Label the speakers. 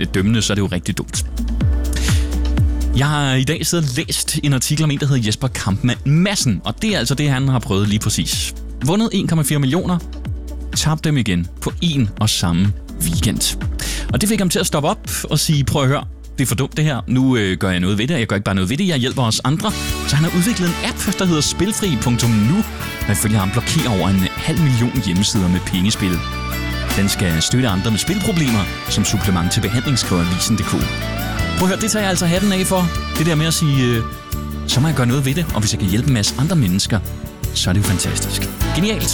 Speaker 1: dømmende, så er det jo rigtig dumt. Jeg har i dag siddet og læst en artikel om en, der hedder Jesper Kampmann Madsen, og det er altså det, han har prøvet lige præcis. Vundet 1,4 millioner, tabte dem igen på en og samme weekend. Og det fik ham til at stoppe op og sige, prøv at høre, det er for dumt det her, nu gør jeg noget ved det, jeg gør ikke bare noget ved det, jeg hjælper os andre. Så han har udviklet en app, der hedder spilfri.nu, der ifølge ham blokerer over 500.000 hjemmesider med pengespil. Den skal støtte andre med spilproblemer, som supplement til behandling, skriver Avisen.dk. Prøv at høre, det tager jeg altså hatten af for. Det der med at sige, så må jeg gøre noget ved det, og hvis jeg kan hjælpe en masse andre mennesker, så er det jo fantastisk. Genialt.